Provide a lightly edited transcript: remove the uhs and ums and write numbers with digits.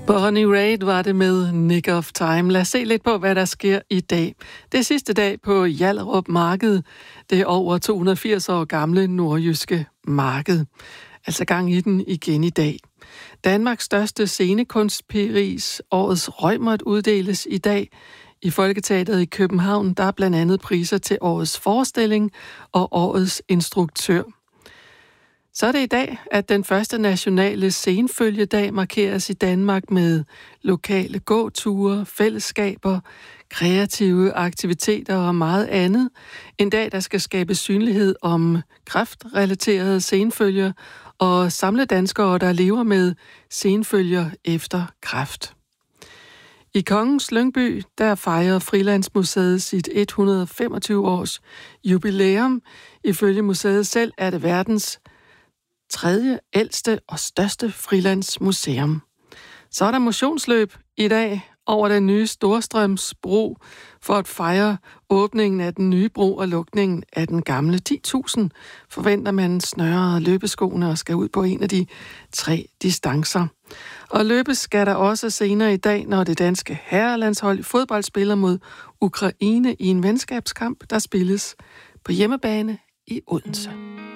Bonnie Raitt var det med Nick of Time. Lad os se lidt på, hvad der sker i dag. Det er sidste dag på Hjallerup Marked. Det er over 280 år gamle nordjyske marked. Altså gang i den igen i dag. Danmarks største scenekunstpris, årets Reumert, uddeles i dag. I Folketeatret i København, der er blandt andet priser til årets forestilling og årets instruktør. Så er det i dag, at den første nationale senfølgedag markeres i Danmark med lokale gåture, fællesskaber, kreative aktiviteter og meget andet. En dag, der skal skabe synlighed om kræftrelaterede senfølger og samle danskere, der lever med senfølger efter kræft. I Kongens Lyngby, der fejrer Frilandsmuseet sit 125-års jubilæum. Ifølge museet selv er det verdens tredje ældste og største frilandsmuseum. Så er der motionsløb i dag over den nye Storstrømsbro for at fejre åbningen af den nye bro og lukningen af den gamle. 10.000 forventer man snører løbeskoene og skal ud på en af de 3 distancer. Og løbes skal der også senere i dag, når det danske herrelandshold i fodbold spiller mod Ukraine i en venskabskamp, der spilles på hjemmebane i Odense.